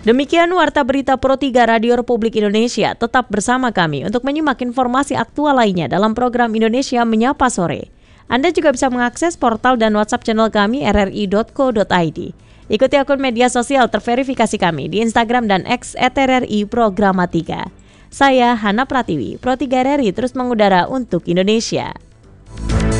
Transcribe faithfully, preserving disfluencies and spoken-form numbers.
Demikian Warta Berita Pro tiga Radio Republik Indonesia. Tetap bersama kami untuk menyimak informasi aktual lainnya dalam program Indonesia Menyapa Sore. Anda juga bisa mengakses portal dan WhatsApp channel kami r r i dot co dot i d. Ikuti akun media sosial terverifikasi kami di Instagram dan X at r r i programatika. Saya Hana Pratiwi, Pro tiga R R I terus mengudara untuk Indonesia.